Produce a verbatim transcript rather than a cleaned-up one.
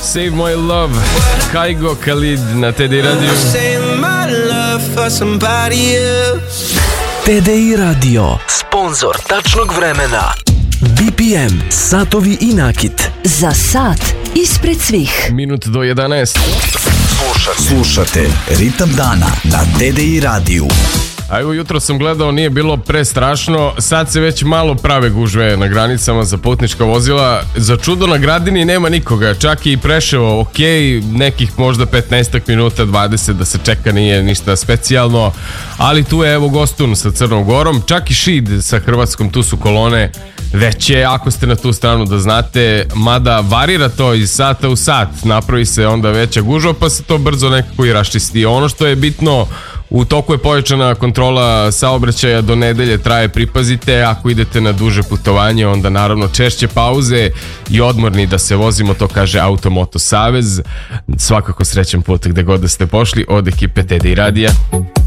Save My Love, Kaigo Khalid na T D I Radio. T D I Radio, sponzor tačnog vremena. B P M, satovi i nakit. Za sat ispred svih. Minut do jedanaest. Slušate, slušate Ritam dana na T D I radiju. A evo, jutro sam gledao, nije bilo prestrašno, sad se već malo prave gužve na granicama za putnička vozila. Za čudo na Gradini nema nikoga, čak i Preševo, ok, nekih možda petnaest minuta, dvadeset da se čeka, nije ništa specijalno, ali tu je evo Gostun sa Crnom Gorom, čak i Šid sa Hrvatskom, tu su kolone veće, ako ste na tu stranu da znate, mada varira to iz sata u sat, napravi se onda veća gužva pa se to brzo nekako i raščisti. Ono što je bitno, u toku je pojačana kontrola saobraćaja, do nedelje traje, pripazite, ako idete na duže putovanje, onda naravno češće pauze i odmorni da se vozimo, to kaže Automoto Savez. Svakako srećan put gde god da ste pošli od ekipe T D I Radija.